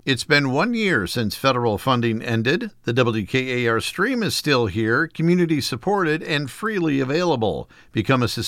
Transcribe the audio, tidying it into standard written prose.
It's been 1 year since federal funding ended. The WKAR stream is still here, community supported, and freely available. Become a